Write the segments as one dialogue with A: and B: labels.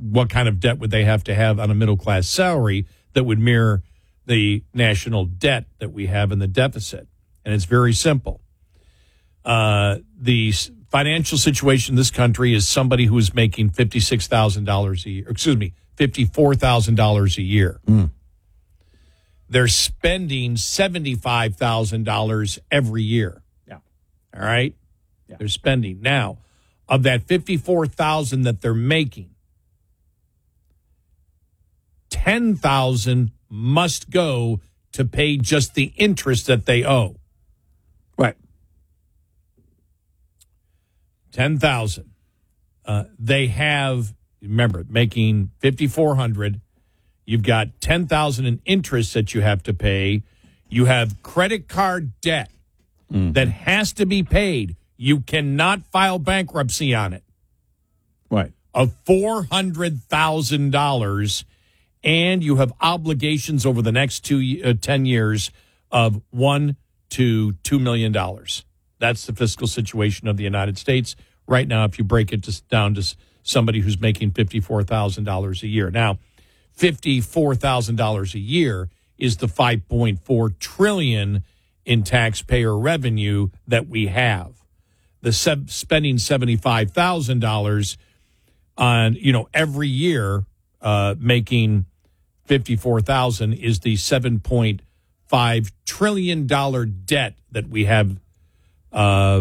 A: what kind of debt would they have to have on a middle-class salary that would mirror the national debt that we have in the deficit? And it's very simple. The financial situation in this country is somebody who is making $56,000 a year. Excuse me, $54,000 a year. They're spending $75,000 every year.
B: Yeah.
A: All right?
B: Yeah.
A: They're spending. Now, of that $54,000 that they're making, $10,000 must go to pay just the interest that they owe.
B: Right.
A: $10,000. They have, remember, making $5,400. You've got $10,000 in interest that you have to pay. You have credit card debt that has to be paid. You cannot file bankruptcy on it.
B: Right.
A: Of $400,000, and you have obligations over the next 10 years of $1 to $2 million. That's the fiscal situation of the United States right now, if you break it down to somebody who's making $54,000 a year. Now, $54,000 a year is the $5.4 trillion in taxpayer revenue that we have. The spending $75,000 on, every year, making $54,000 is the $7.5 trillion debt that we have. The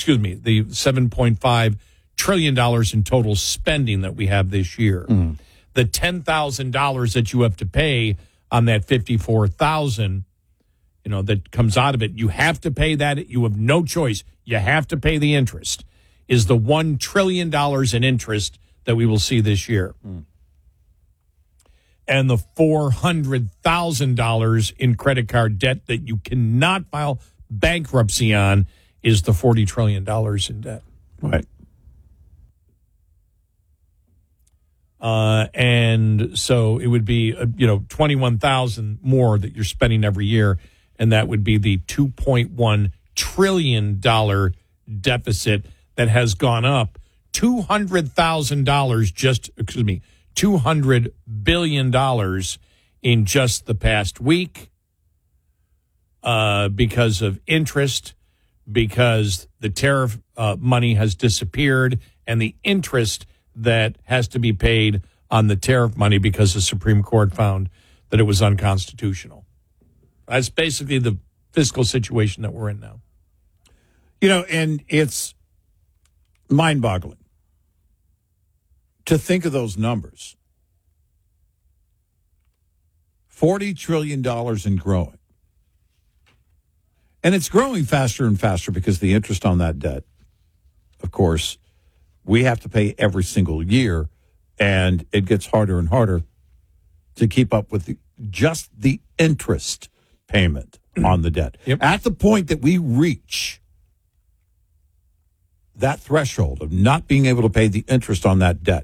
A: $7.5 trillion in total spending that we have this year. The $10,000 that you have to pay on that $54,000, that comes out of it, you have to pay that. You have no choice. You have to pay the interest, is the $1 trillion in interest that we will see this year. And the $400,000 in credit card debt that you cannot file bankruptcy on is the $40 trillion in debt.
B: Right.
A: And so it would be, $21,000 more that you're spending every year, and that would be the $2.1 trillion deficit that has gone up $200 billion in just the past week because of interest, because the tariff money has disappeared, and the interest that has to be paid on the tariff money because the Supreme Court found that it was unconstitutional. That's basically the fiscal situation that we're in now.
B: And it's mind-boggling to think of those numbers. $40 trillion and growing. And it's growing faster and faster because the interest on that debt, of course, we have to pay every single year, and it gets harder and harder to keep up with just the interest payment on the debt.
A: Yep.
B: At the point that we reach that threshold of not being able to pay the interest on that debt,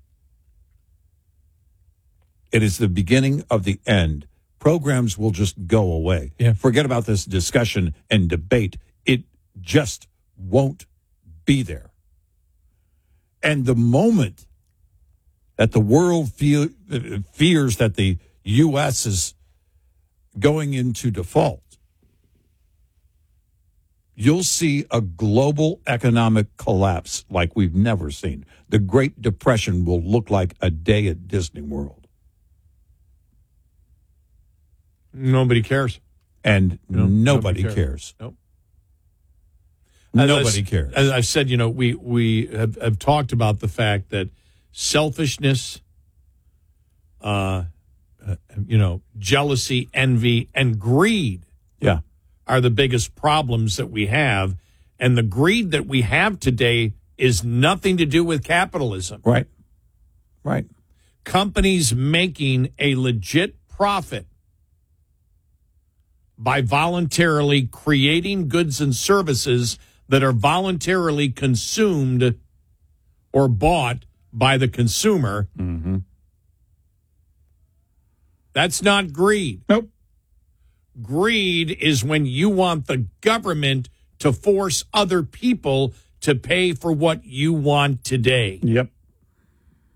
B: it is the beginning of the end. Programs will just go away.
A: Yeah.
B: Forget about this discussion and debate. It just won't be there. And the moment that the world fears that the U.S. is going into default, you'll see a global economic collapse like we've never seen. The Great Depression will look like a day at Disney World.
A: Nobody cares.
B: And nobody cares.
A: Nope.
B: Nobody cares.
A: As I've said, we have talked about the fact that selfishness, jealousy, envy, and greed are the biggest problems that we have. And the greed that we have today is nothing to do with capitalism.
B: Right. Right.
A: Companies making a legit profit by voluntarily creating goods and services that are voluntarily consumed or bought by the consumer.
B: Mm-hmm.
A: That's not greed.
B: Nope.
A: Greed is when you want the government to force other people to pay for what you want today.
B: Yep.